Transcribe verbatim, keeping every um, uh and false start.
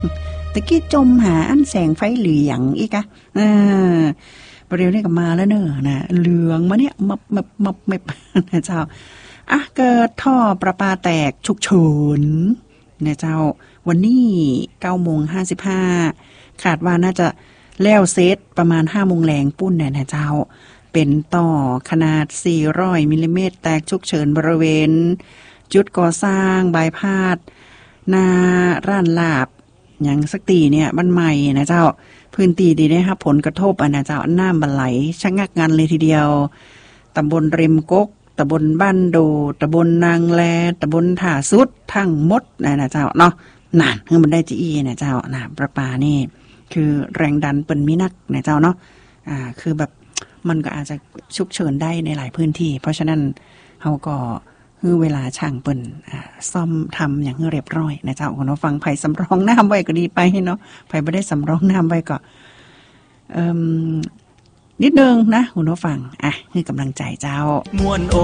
ตะกี้จมหาอันแสงไฟเหลืองอีกอะอ่าประเดี๋ยวนี้ก็มาแล้วเนอะนะเหลืองมาเนี่ยมับมับมับมับนะเจ้าอ่ะเกิดท่อประปาแตกฉุกเฉินนะเจ้าวันนี้เก้าโมงห้าสิบห้าขาดว่าน่าจะแล้วเซตประมาณห้าโมงแรงปุ้นเนี่ยนะเจ้าเป็นต่อขนาดสี่ร้อยมิลลิเมตรแตกฉุกเฉินบริเวณจุดก่อสร้างบายพาดนาร้านลาบอย่างสักตีเนี่ยมันใหม่นะเจ้าพื้นที่ดีได้ครับผลกระทบอ่ะนะเจ้าน้ำบันไหลชะงักงันเลยทีเดียวตำบลริมกกตำบลบ้านโดตำบลนางแลตำบลท่าสุดทั้งหมดนะนะเจ้าเนาะนั่นคือมันได้จีอีนะเจ้านะประปานี่คือแรงดันเปิ่นมีนักนะเจ้าเนาะอ่าคือแบบมันก็อาจจะฉุกเฉินได้ในหลายพื้นที่เพราะฉะนั้นเฮาก็คือเวลาช่างเปิ่นซ่อมทำอย่างเรียบร้อยนะเจ้าคุณผู้ฟังไผสำรองน้ำไว้ก็ดีไปเนาะไผไม่ได้สำรองน้ำไว้ก็เอ่มนิดนึงนะคุณผู้ฟังอ่ะคือกำลังใจเจ้ามวน